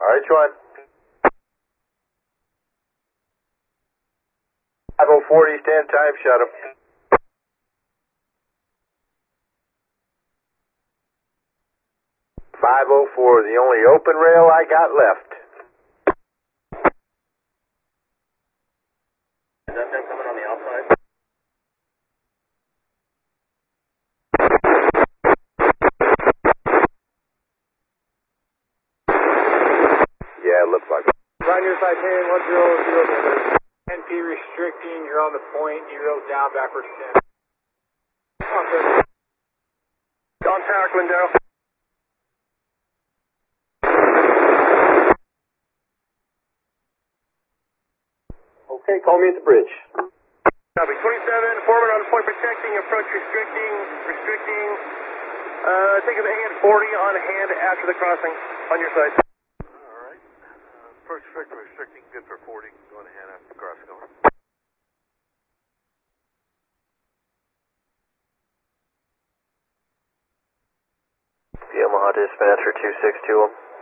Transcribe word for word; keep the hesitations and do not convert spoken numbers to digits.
Alright, one. five oh four, stand time, shut him. five oh four, the only open rail I got left. Is that them coming on the outside? Yeah, it looks like it. Right near side ten, one zero zero seven. N P restricting, you're on the point, you roll down backwards ten. On sir. On tower, Glendale. Okay, call me at the bridge. Copy. twenty-seven, Foreman on point protecting, approach restricting, restricting. Uh, take a hand forty on hand after the crossing, on your side. Alright. Uh, approach restricting, restricting, good for forty. Going ahead after the crossing over. Yamaha dispatcher two six two.